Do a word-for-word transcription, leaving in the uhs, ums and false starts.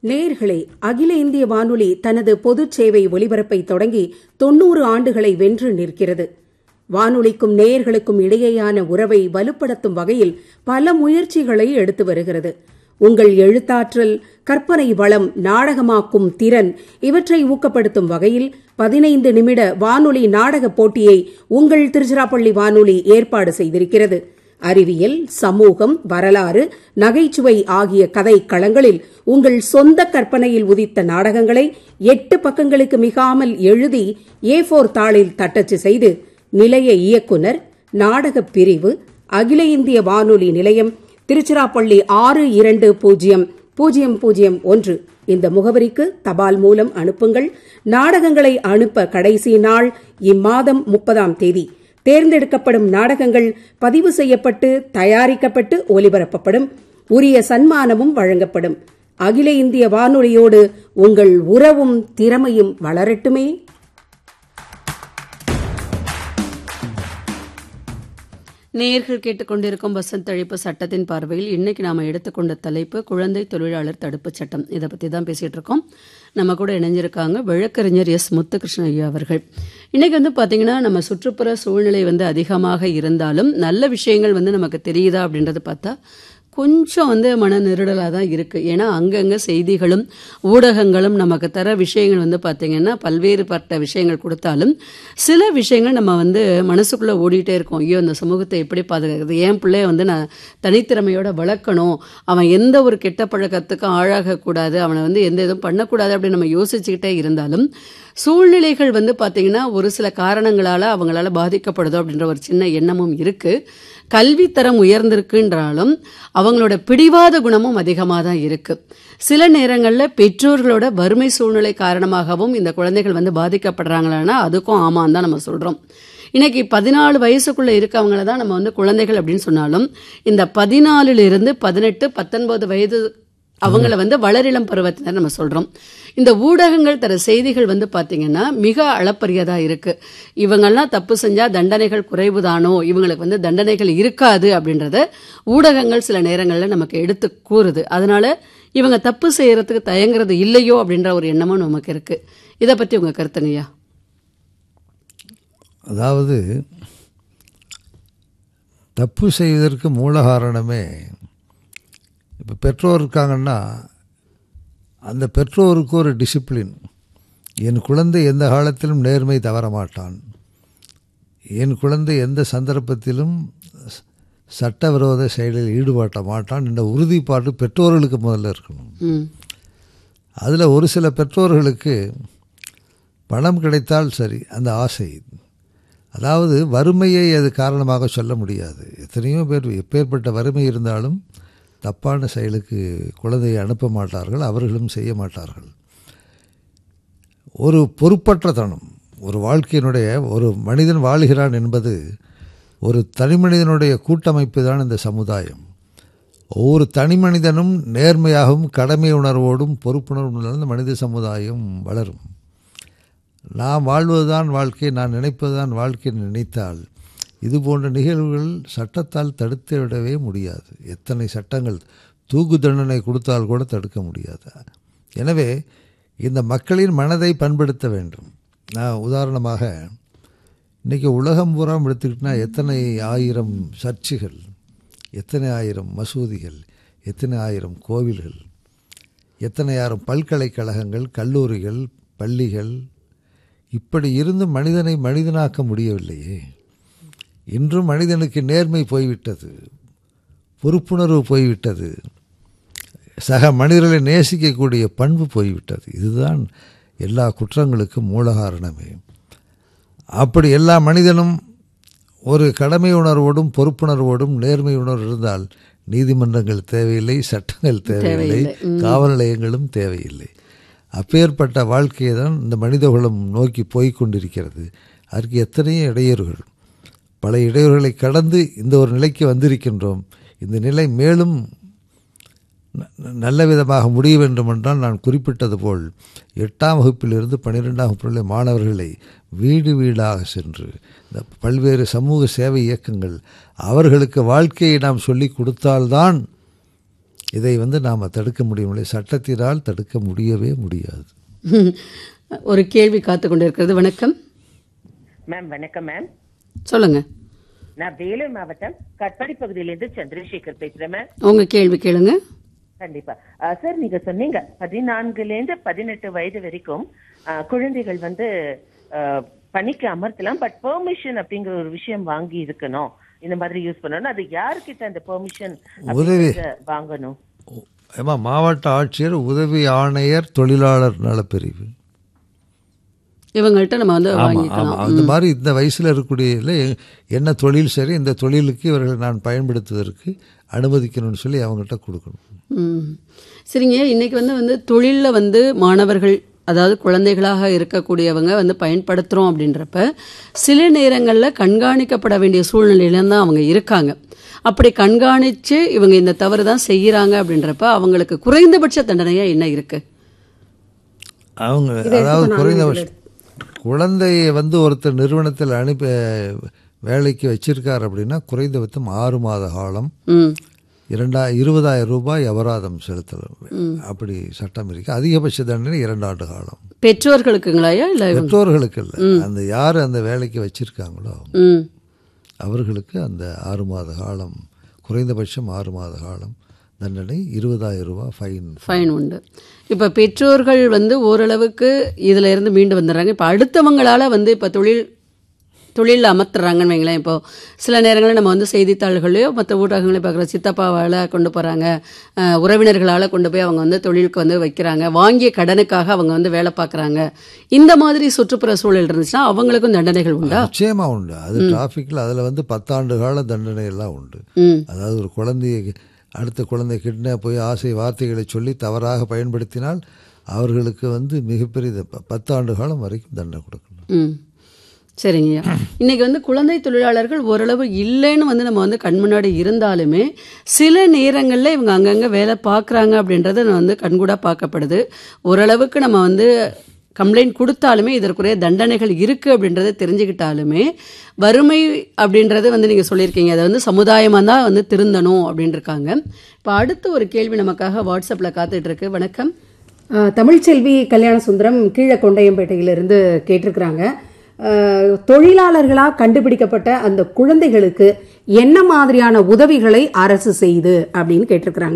நேயர்களே, அகில இந்திய வானொலி தனது பொதுச் சேவை ஒலிபரப்பை தொடங்கி தொன்னூறு ஆண்டுகளை வென்று நிற்கிறது. வானொலிக்கும் நேயர்களுக்கும் இடையேயான உறவை வலுப்படுத்தும் வகையில் பல முயற்சிகளை எடுத்து வருகிறது. உங்கள் எழுத்தாற்றல், கற்பனை வளம், நாடகமாக்கும் திறன் இவற்றை ஊக்கப்படுத்தும் வகையில் பதினைந்து நிமிட வானொலி நாடகப் போட்டியை உங்கள் திருச்சிராப்பள்ளி வானொலி ஏற்பாடு செய்திருக்கிறது. அறிவியல், சமூகம், வரலாறு, நகைச்சுவை ஆகிய கதை களங்களில் உங்கள் சொந்த கற்பனையில் உதித்த நாடகங்களை எட்டு பக்கங்களுக்கு மிகாமல் எழுதி ஏ போர் தாளில் தட்டச்சு செய்து நிலைய இயக்குனர், நாடகப் பிரிவு, அகில இந்திய வானொலி நிலையம், திருச்சிராப்பள்ளி ஆறு இரண்டு பூஜ்ஜியம் பூஜ்ஜியம் பூஜ்ஜியம் ஒன்று இந்த முகவரிக்கு தபால் மூலம் அனுப்புங்கள். நாடகங்களை அனுப்ப கடைசி நாள் இம்மாதம் முப்பதாம் தேதி. தேர்ந்தெடுக்கப்படும் நாடகங்கள் பதிவு செய்யப்பட்டு தயாரிக்கப்பட்டு ஒலிபரப்பப்படும். உரிய சன்மானமும் வழங்கப்படும். அகில இந்திய வானொலியோடு உங்கள் உறவும் திறமையும் வளரட்டுமே. நேயர்கள் கேட்டுக்கொண்டிருக்கும் வசந்த் அழைப்பு சட்டத்தின் பார்வையில் இன்னைக்கு நாம எடுத்துக்கொண்ட தலைப்பு குழந்தை தொழிலாளர் தடுப்பு சட்டம். இதை பத்தி தான் பேசிட்டு இருக்கோம். நம்ம கூட இணைஞ்சிருக்காங்க வழக்கறிஞர் எஸ் முத்துகிருஷ்ணன் ஐயா அவர்கள். இன்னைக்கு வந்து பாத்தீங்கன்னா நம்ம சுற்றுப்புற சூழ்நிலை வந்து அதிகமாக இருந்தாலும் நல்ல விஷயங்கள் வந்து நமக்கு தெரியுதா அப்படின்றது பார்த்தா கொஞ்சம் வந்து மன நெருடலாக தான் இருக்குது. ஏன்னா அங்கங்கே செய்திகளும் ஊடகங்களும் நமக்கு தர விஷயங்கள் வந்து பார்த்திங்கன்னா பல்வேறுபட்ட விஷயங்கள் கொடுத்தாலும் சில விஷயங்கள் நம்ம வந்து மனசுக்குள்ளே ஓடிட்டே இருக்கோம். ஐயோ, இந்த சமூகத்தை எப்படி பாதுகாக்கிறது, என் பிள்ளைய வந்து நான் தனித்திறமையோட வளர்க்கணும், அவன் எந்த ஒரு கெட்ட பழக்கத்துக்கும் ஆழாகக்கூடாது, அவனை வந்து எந்த இதுவும் பண்ணக்கூடாது அப்படின்னு நம்ம யோசிச்சுக்கிட்டே இருந்தாலும் சூழ்நிலைகள் வந்து பார்த்திங்கன்னா ஒரு சில காரணங்களால் அவங்களால பாதிக்கப்படுதோ அப்படின்ற ஒரு சின்ன எண்ணமும் இருக்குது. கல்வித்தரம் உயர்ந்திருக்குன்றாலும் அவங்களோட பிடிவாத குணமும் அதிகமாக தான் இருக்குது. சில நேரங்களில் பெற்றோர்களோட வறுமை சூழ்நிலை காரணமாகவும் இந்த குழந்தைகள் வந்து பாதிக்கப்படுறாங்களான்னா அதுக்கும் ஆமான்னு தான் நம்ம சொல்கிறோம். இன்னைக்கு பதினாலு வயசுக்குள்ளே இருக்கவங்கள தான் நம்ம வந்து குழந்தைகள் அப்படின்னு சொன்னாலும் இந்த பதினாலிலிருந்து பதினெட்டு பத்தொன்பது வயது அவங்கள வந்து வளரிளம் பருவத்தினர் நம்ம சொல்கிறோம். இந்த ஊடகங்கள் தர செய்திகள் வந்து பார்த்திங்கன்னா மிக அளப்பரியதாக இருக்குது. இவங்கெல்லாம் தப்பு செஞ்சால் தண்டனைகள் குறைவுதானோ, இவங்களுக்கு வந்து தண்டனைகள் இருக்காது அப்படின்றத ஊடகங்கள் சில நேரங்களில் நமக்கு எடுத்து கூறுது. அதனால இவங்க தப்பு செய்யறதுக்கு தயங்குறது இல்லையோ அப்படின்ற ஒரு எண்ணமும் நமக்கு இருக்குது. இதை பற்றி உங்கள் கருத்துங்கய்யா? அதாவது தப்பு செய்வதற்கு மூல காரணமே இப்போ பெற்றோர் இருக்காங்கன்னா அந்த பெற்றோருக்கு ஒரு டிசிப்ளின். என் குழந்தை எந்த காலத்திலும் நேர்மை தவற மாட்டான், என் குழந்தை எந்த சந்தர்ப்பத்திலும் சட்டவிரோத செயலில் ஈடுபட மாட்டான் என்ற உறுதிப்பாடு பெற்றோர்களுக்கு முதல்ல இருக்கணும். அதில் ஒரு சில பெற்றோர்களுக்கு பணம் கிடைத்தால் சரி அந்த ஆசை, அதாவது வறுமையை அது காரணமாக சொல்ல முடியாது. எத்தனையோ பேர் எப்பேற்பட்ட வறுமை இருந்தாலும் தப்பான செயலுக்கு குழந்தையை அனுப்ப மாட்டார்கள், அவர்களும் செய்ய மாட்டார்கள். ஒரு பொறுப்பற்றத்தனம், ஒரு வாழ்க்கையினுடைய ஒரு மனிதன் வாழ்கிறான் என்பது ஒரு தனி மனிதனுடைய கூட்டமைப்பு தான் இந்த சமுதாயம். ஒவ்வொரு தனி மனிதனும் நேர்மையாகவும் கடமை உணர்வோடும் பொறுப்புணர்வும் இந்த மனித சமுதாயம் வளரும். நான் வாழ்வதுதான் வாழ்க்கை, நான் நினைப்பதுதான் வாழ்க்கை நினைத்தால் இது போன்ற நிகழ்வுகள் சட்டத்தால் தடுத்து விடவே முடியாது. எத்தனை சட்டங்கள் தூக்கு தண்டனை கொடுத்தால் கூட தடுக்க முடியாது. எனவே இந்த மக்களின் மனதை பண்படுத்த வேண்டும். நான் உதாரணமாக இன்றைக்கி உலகம் பூரா எடுத்துக்கிட்டா எத்தனை ஆயிரம் சர்ச்சுகள், எத்தனை ஆயிரம் மசூதிகள், எத்தனை ஆயிரம் கோவில்கள், எத்தனை ஆயிரம் பல்கலைக்கழகங்கள், கல்லூரிகள், பள்ளிகள், இப்படி இருந்து மனிதனை மனிதனாக்க முடியவில்லையே. இன்றும் மனிதனுக்கு நேர்மை போய்விட்டது, பொறுப்புணர்வு போய்விட்டது, சக மனிதர்களை நேசிக்கக்கூடிய பண்பு போய்விட்டது. இதுதான் எல்லா குற்றங்களுக்கும் மூல காரணமே. அப்படி எல்லா மனிதனும் ஒரு கடமை உணர்வோடும் பொறுப்புணர்வோடும் நேர்மை உணர்வு இருந்தால் நீதிமன்றங்கள் தேவையில்லை, சட்டங்கள் தேவையில்லை, காவல் நிலையங்களும் தேவையில்லை. அப்பேற்பட்ட வாழ்க்கையை தான் இந்த மனிதகுலம் நோக்கி போய்கொண்டிருக்கிறது. அதற்கு எத்தனையோ இடையூறுகள், பல இடையூறுகளை கடந்து இந்த ஒரு நிலைக்கு வந்திருக்கின்றோம். இந்த நிலை மேலும் நல்ல விதமாக முடிய வேண்டுமென்றால் நான் குறிப்பிட்டது போல் எட்டாம் வகுப்பிலிருந்து பன்னிரெண்டாம் வகுப்பில் மாணவர்களை வீடு வீடாக சென்று இந்த பல்வேறு சமூக சேவை இயக்கங்கள் அவர்களுக்கு வாழ்க்கையை நாம் சொல்லி கொடுத்தால்தான் இதை வந்து நாம் தடுக்க முடியவில்லை, சட்டத்தினால் தடுக்க முடியவே முடியாது. ஒரு கேள்வி காத்து கொண்டிருக்கிறது. வணக்கம் மேம். வணக்கம் மேம். சொல்லுங்க. நான் வேலூர் மாவட்டம் கட்பாடி பகுதியிலிருந்து சந்திரசேகர் பேசுறேன் மேம். உங்க கேள்வி கேளுங்க. கண்டிப்பா சார், நீங்க சொன்னீங்க பதினான்குல இருந்து பதினெட்டு வயது வரைக்கும் அஹ், குழந்தைகள் வந்து அஹ், பணிக்கு அமர்த்தலாம், பட் பெர்மிஷன் அப்படிங்கிற ஒரு விஷயம் வாங்கி இருக்கணும், இந்த மாதிரி யூஸ் பண்ணணும். அது யாருக்கிட்ட அந்த பெர்மிஷன் உதவி வாங்கணும்? ஏமா மாவட்ட ஆட்சியர், உதவி ஆணையர், தொழிலாளர் நலப்பிரிவு, இவங்கள்ட்ட நம்ம வந்து ஆமாம் வாங்கிக்கலாம். ஆமாம். அந்த மாதிரி இந்த வயசில் இருக்கக்கூடிய என்ன தொழில் சரி, இந்த தொழிலுக்கு இவர்களை நான் பயன்படுத்துவதற்கு அனுமதிக்கணும்னு சொல்லி அவங்கள்ட்ட கொடுக்கணும். ம் சரிங்க. இன்றைக்கி வந்து வந்து தொழிலில் வந்து மாணவர்கள், அதாவது குழந்தைகளாக இருக்கக்கூடியவங்க வந்து பயன்படுத்துகிறோம் அப்படின்றப்ப சில நேரங்களில் கண்காணிக்கப்பட வேண்டிய சூழ்நிலையில தான் அவங்க இருக்காங்க. அப்படி கண்காணித்து இவங்க இந்த தவறு தான் செய்கிறாங்க அப்படின்றப்ப அவங்களுக்கு குறைந்தபட்ச தண்டனையாக என்ன இருக்குது? அவங்க அதாவது குறைந்தபட்சம் குழந்தையை வந்து ஒருத்தர் நிறுவனத்தில் அனுப்பி வேலைக்கு வச்சிருக்கார் அப்படின்னா குறைந்தபட்சம் ஆறு மாத காலம் இரண்டா இருபதாயிரம் ரூபாய் அபராதம் செலுத்தலாம், அப்படி சட்டம் இருக்கு. அதிகபட்ச தண்டனை இரண்டு ஆண்டு காலம். பெற்றோர்களுக்குங்களாயா இல்லை? பெற்றோர்களுக்கு இல்லை, அந்த யார் அந்த வேலைக்கு வச்சிருக்காங்களோ அவர்களுக்கு அந்த ஆறு மாத காலம், குறைந்தபட்சம் ஆறு மாத காலம் தண்டனை, இருபதாயிரம் ரூபாய் ஃபைன் ஃபைன் உண்டு. இப்போ பெற்றோர்கள் வந்து ஓரளவுக்கு இதில் இருந்து மீண்டு வந்துடுறாங்க. இப்போ அடுத்தவங்களால் வந்து இப்போ தொழில் தொழிலில் அமர்த்துறாங்கன்னு வைங்களேன். இப்போது சில நேரங்களில் நம்ம வந்து செய்தித்தாள்களையோ மற்ற ஊடகங்களையும் பார்க்குற சித்தப்பாவால் கொண்டு போகிறாங்க, உறவினர்களால் கொண்டு போய் அவங்க வந்து தொழிலுக்கு வந்து வைக்கிறாங்க, வாங்கிய கடனுக்காக அவங்க வந்து வேலை பார்க்குறாங்க. இந்த மாதிரி சுற்றுப்புற சூழல் இருந்துச்சுன்னா அவங்களுக்கும் தண்டனைகள் உண்டா? நிச்சயமாக உண்டு. அது டிராஃபிக்கில் அதில் வந்து பத்தாண்டு கால தண்டனை எல்லாம் உண்டு. அதாவது ஒரு குழந்தையை அடுத்த குழந்தை கிட்னாப் போய் ஆசை வார்த்தைகளை சொல்லி தவறாக பயன்படுத்தினால் அவர்களுக்கு வந்து மிகப்பெரிய பத்தாண்டு காலம் வரைக்கும் தண்டனை கொடுக்கணும். ம் சரிங்கய்யா. இன்றைக்கி வந்து குழந்தை தொழிலாளர்கள் ஓரளவு இல்லைன்னு வந்து நம்ம வந்து கண் முன்னாடி இருந்தாலுமே சில நேரங்களில் இவங்க அங்கங்கே வேலை பார்க்குறாங்க அப்படின்றது வந்து கண்கூடாக பார்க்கப்படுது. ஓரளவுக்கு நம்ம வந்து கம்ப்ளைண்ட் கொடுத்தாலுமே இதற்குரிய தண்டனைகள் இருக்குது அப்படின்றத தெரிஞ்சுக்கிட்டாலுமே வறுமை அப்படின்றது வந்து நீங்கள் சொல்லியிருக்கீங்க, அதை வந்து சமுதாயமாக தான் வந்து திருந்தணும் அப்படின்னு இருக்காங்க. இப்போ அடுத்த ஒரு கேள்வி நமக்காக வாட்ஸ்அப்பில் காத்துட்ருக்கு. வணக்கம். தமிழ்ச்செல்வி கல்யாண சுந்தரம் கீழே கொண்டையம்பேட்டையிலிருந்து கேட்டிருக்கிறாங்க. தொழிலாளர்களாக கண்டுபிடிக்கப்பட்ட அந்த குழந்தைகளுக்கு என்ன மாதிரியான உதவிகளை அரசு செய்யுது அப்படின்னு கேட்டிருக்கிறாங்க.